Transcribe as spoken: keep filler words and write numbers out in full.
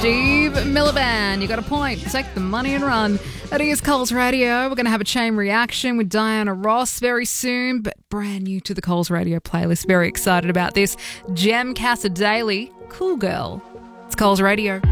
Steve Miliband, you got a point. Take the money and run. It is Coles Radio. We're going to have a chain reaction with Diana Ross very soon, but brand new to the Coles Radio playlist. Very excited about this. Gem Casa Daily, Cool Girl. It's Coles Radio.